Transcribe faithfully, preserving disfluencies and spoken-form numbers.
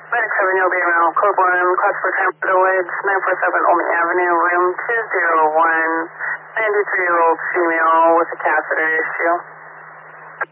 Medic seven, you'll be around code one, class for Capital Woods, nine four seven Olney Avenue, room two zero one, ninety-three-year-old female with a catheter issue.